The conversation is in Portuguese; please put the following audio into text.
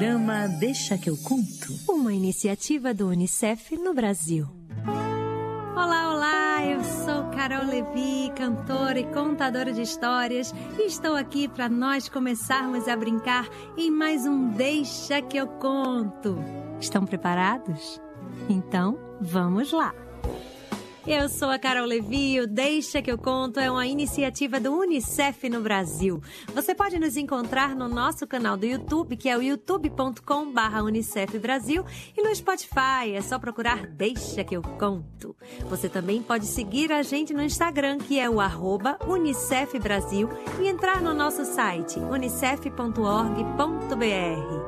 programa Deixa que eu conto, uma iniciativa do UNICEF no Brasil. Olá, olá! Eu sou Carol Levi, cantora e contadora de histórias, e estou aqui para nós começarmos a brincar em mais um Deixa que eu conto. Estão preparados? Então, vamos lá! Eu sou a Carol Levi e o Deixa que eu conto é uma iniciativa do UNICEF no Brasil. Você pode nos encontrar no nosso canal do YouTube, que é o youtube.com/UNICEF Brasil, e no Spotify, é só procurar Deixa que eu conto. Você também pode seguir a gente no Instagram, que é o @UNICEF Brasil, e entrar no nosso site unicef.org.br.